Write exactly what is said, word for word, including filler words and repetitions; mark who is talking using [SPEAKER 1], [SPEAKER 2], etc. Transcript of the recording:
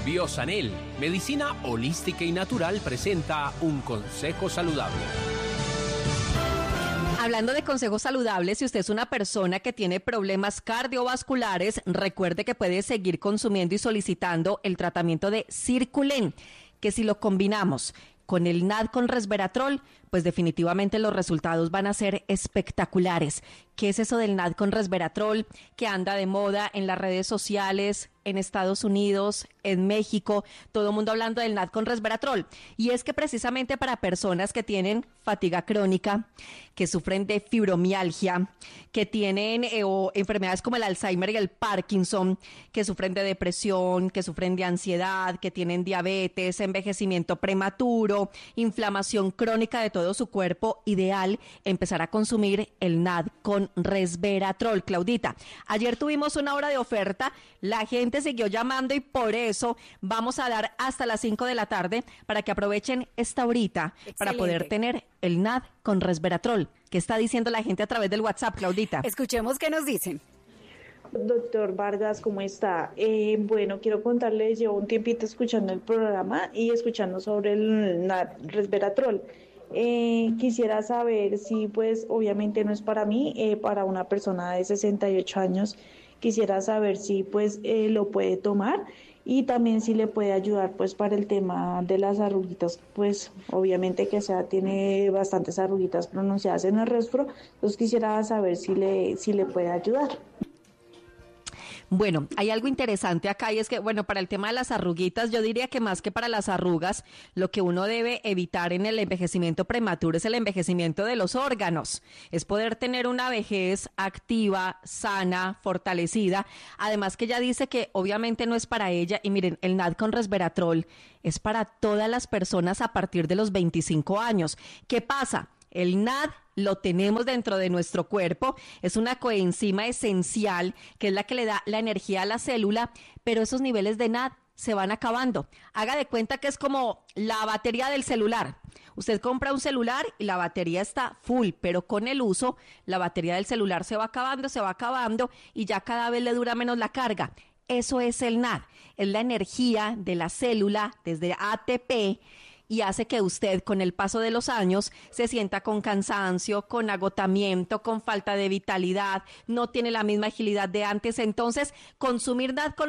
[SPEAKER 1] Biosanel, medicina holística y natural, presenta un consejo saludable.
[SPEAKER 2] Hablando de consejos saludables, si usted es una persona que tiene problemas cardiovasculares, recuerde que puede seguir consumiendo y solicitando el tratamiento de Circulen, que si lo combinamos con el N A D con resveratrol, pues definitivamente los resultados van a ser espectaculares. ¿Qué es eso del N A D con resveratrol que anda de moda en las redes sociales, en Estados Unidos, en México? Todo el mundo hablando del N A D con resveratrol. Y es que precisamente para personas que tienen fatiga crónica, que sufren de fibromialgia, que tienen eh, o enfermedades como el Alzheimer y el Parkinson, que sufren de depresión, que sufren de ansiedad, que tienen diabetes, envejecimiento prematuro, inflamación crónica de todo su cuerpo, ideal empezar a consumir el N A D con resveratrol. Claudita, ayer tuvimos una hora de oferta, la gente siguió llamando y por eso vamos a dar hasta las cinco de la tarde para que aprovechen esta horita. Excelente. Para poder tener el N A D con resveratrol. ¿Qué está diciendo la gente a través del WhatsApp, Claudita?
[SPEAKER 3] Escuchemos qué nos dicen.
[SPEAKER 4] Doctor Vargas, ¿cómo está? Eh, bueno, quiero contarles, llevo un tiempito escuchando el programa y escuchando sobre el N A D resveratrol. Eh, quisiera saber si, pues, obviamente no es para mí, eh, para una persona de sesenta y ocho años, quisiera saber si, pues, eh, lo puede tomar y también si le puede ayudar, pues, para el tema de las arruguitas, pues, obviamente que sea, tiene bastantes arruguitas pronunciadas en el rostro, entonces quisiera saber si le, si le puede ayudar.
[SPEAKER 2] Bueno, hay algo interesante acá y es que, bueno, para el tema de las arruguitas, yo diría que más que para las arrugas, lo que uno debe evitar en el envejecimiento prematuro es el envejecimiento de los órganos. Es poder tener una vejez activa, sana, fortalecida. Además que ella dice que obviamente no es para ella. Y miren, el N A D con resveratrol es para todas las personas a partir de los veinticinco años. ¿Qué pasa? El N A D lo tenemos dentro de nuestro cuerpo, es una coenzima esencial que es la que le da la energía a la célula, pero esos niveles de N A D se van acabando. Haga de cuenta que es como la batería del celular. Usted compra un celular y la batería está full, pero con el uso la batería del celular se va acabando, se va acabando y ya cada vez le dura menos la carga. Eso es el N A D, es la energía de la célula desde A T P, y hace que usted con el paso de los años se sienta con cansancio, con agotamiento, con falta de vitalidad, no tiene la misma agilidad de antes. Entonces, consumir N A D con